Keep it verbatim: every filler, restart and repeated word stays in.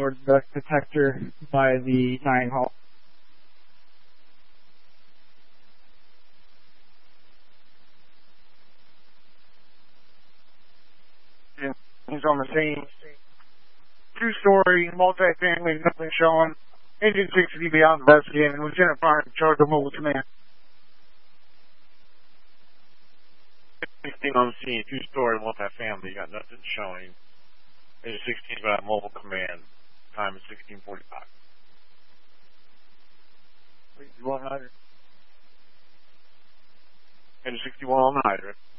towards the detector by the dining hall. He's on the scene. Two-story, multi-family, nothing showing. Agent sixty beyond investigating. Lieutenant Fire in charge of mobile command. sixteen on the scene, two-story, multi-family. You got nothing showing. Agent sixteen got mobile command. Time is sixteen forty-five. one hundred. Agent sixty-one on the hydrant.